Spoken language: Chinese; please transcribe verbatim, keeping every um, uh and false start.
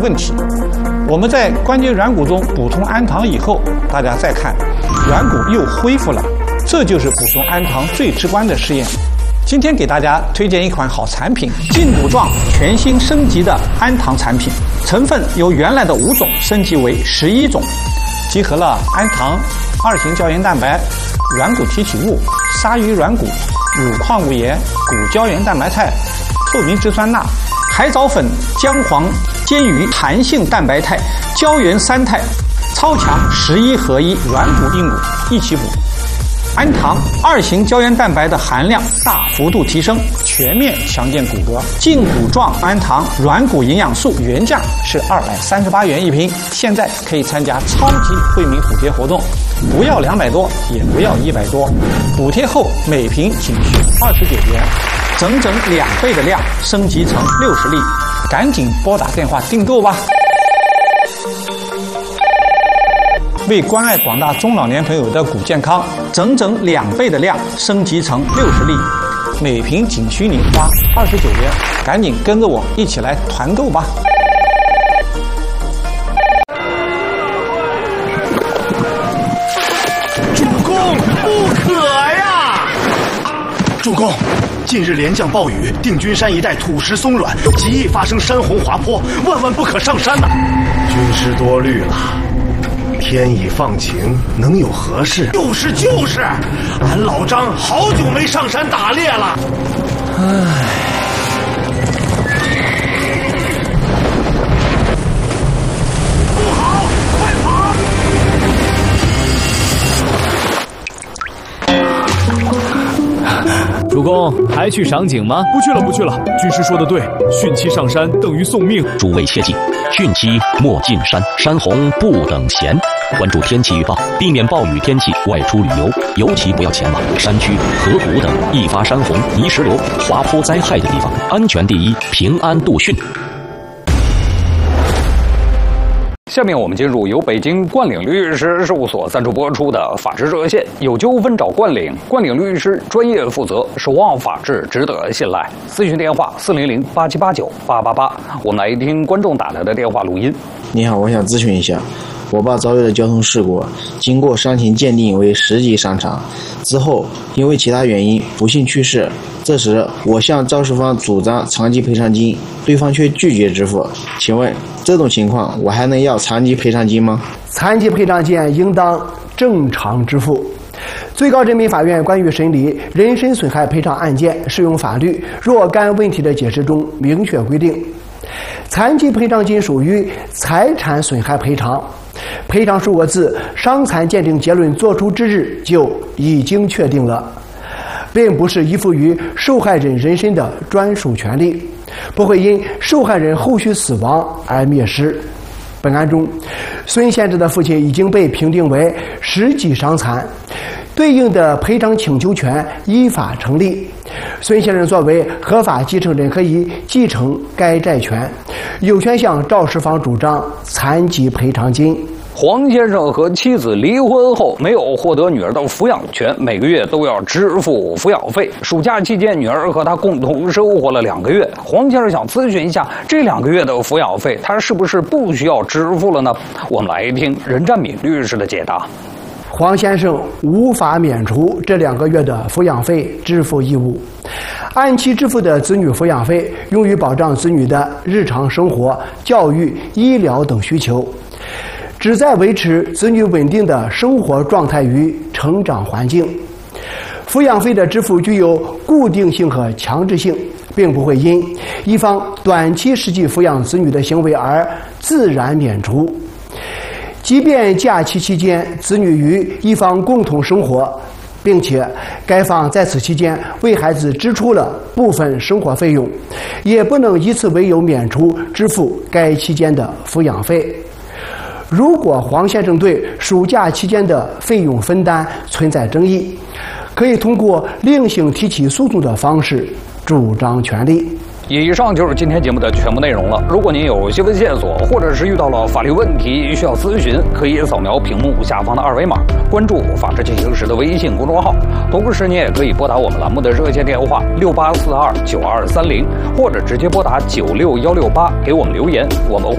问题。我们在关节软骨中补充氨糖以后，大家再看，软骨又恢复了，这就是补充氨糖最直观的试验。今天给大家推荐一款好产品——胫骨状全新升级的氨糖产品，成分由原来的五种升级为十一种，集合了氨糖、二型胶原蛋白、软骨提取物、鲨鱼软骨、乳矿物盐、骨胶原蛋白肽、透明质酸钠、海藻粉、姜黄、煎鱼、弹性蛋白肽、胶原三肽，超强十一合一，软骨硬骨一起补。氨糖、二型胶原蛋白的含量大幅度提升，全面强健骨骼。胫骨状氨糖软骨营养素原价是二百三十八元一瓶，现在可以参加超级惠民补贴活动，不要两百多，也不要一百多，补贴后每瓶仅需二十九元，整整两倍的量，升级成六十粒，赶紧拨打电话订购吧。为关爱广大中老年朋友的骨健康，整整两倍的量升级成六十粒，每瓶仅需你花二十九元，赶紧跟着我一起来团购吧！ 主公，不可呀！主公，近日连降暴雨，定军山一带土石松软，极易发生山洪滑坡，万万不可上山呐！军师多虑了。天已放晴，能有何事？就是就是，俺老张好久没上山打猎了。唉，不好，快跑！ 主公，还去赏景吗？ 不去了，不去了。军师说的对，汛期上山等于送命。 诸位切记，汛期莫进山，山洪不等闲。关注天气预报，避免暴雨天气外出旅游，尤其不要前往山区、河谷等易发山洪、泥石流、滑坡灾害的地方。安全第一，平安度汛。 下面我们进入由北京冠岭律师事务所赞助播出的法治热线，有纠纷找冠岭，冠岭律师专业负责，守望法治，值得信赖。咨询电话四零零八七八九八八八。我们来听观众打来的电话录音。 你好，我想咨询一下，我爸遭遇了交通事故，经过伤情鉴定为十级伤残，之后因为其他原因不幸去世。这时我向肇事方主张残疾赔偿金，对方却拒绝支付。请问这种情况我还能要残疾赔偿金吗？ 残疾赔偿金应当正常支付。最高人民法院关于审理人身损害赔偿案件适用法律若干问题的解释中明确规定，残疾赔偿金属于财产损害赔偿，赔偿数额自伤残鉴定结论作出之日就已经确定了，并不是依附于受害人人身的专属权利，不会因受害人后续死亡而灭失。本案中，孙先生的父亲已经被评定为十级伤残，对应的赔偿请求权依法成立。孙先生作为合法继承人，可以继承该债权，有权向肇事方主张残疾赔偿金。 黄先生和妻子离婚后没有获得女儿的抚养权，每个月都要支付抚养费。暑假期间，女儿和他共同生活了两个月。黄先生想咨询一下，这两个月的抚养费，他是不是不需要支付了呢？我们来听任占敏律师的解答。 黄先生无法免除这两个月的抚养费支付义务，按期支付的子女抚养费用于保障子女的日常生活、教育、医疗等需求，旨在维持子女稳定的生活状态与成长环境。抚养费的支付具有固定性和强制性，并不会因一方短期实际抚养子女的行为而自然免除。即便假期期间子女与一方共同生活，并且该方在此期间为孩子支出了部分生活费用，也不能以此为由免除支付该期间的抚养费。如果黄先生对暑假期间的费用分担存在争议，可以通过另行提起诉讼的方式主张权利。 以上就是今天节目的全部内容了。如果您有新闻线索，或者是遇到了法律问题需要咨询，可以扫描屏幕下方的二维码，关注“法治进行时”的微信公众号。同时，您也可以拨打我们栏目的热线电话六八四二九二三零，或者直接拨打九六幺六八给我们留言，我们会